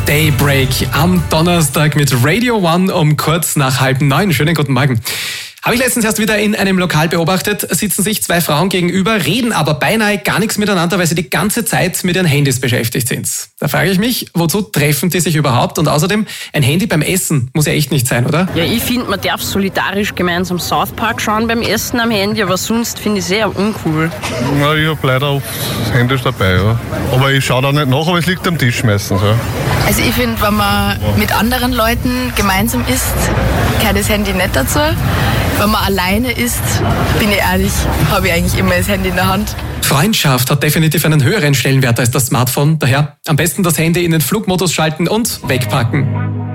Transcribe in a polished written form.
Daybreak am Donnerstag mit Radio One um kurz nach 8:30. Schönen guten Morgen. Habe ich letztens erst wieder in einem Lokal beobachtet, sitzen sich zwei Frauen gegenüber, reden aber beinahe gar nichts miteinander, weil sie die ganze Zeit mit ihren Handys beschäftigt sind. Da frage ich mich, wozu treffen die sich überhaupt? Und außerdem, ein Handy beim Essen muss ja echt nicht sein, oder? Ja, ich finde, man darf solidarisch gemeinsam South Park schauen beim Essen am Handy, aber sonst finde ich es sehr uncool. Na, ich habe leider oft das Handy dabei, ja. Aber ich schaue da nicht nach, aber es liegt am Tisch meistens. Ja. Also ich finde, wenn man mit anderen Leuten gemeinsam isst, gehört das Handy nicht dazu. Wenn man alleine isst, bin ich ehrlich, habe ich eigentlich immer das Handy in der Hand. Freundschaft hat definitiv einen höheren Stellenwert als das Smartphone. Daher am besten das Handy in den Flugmodus schalten und wegpacken.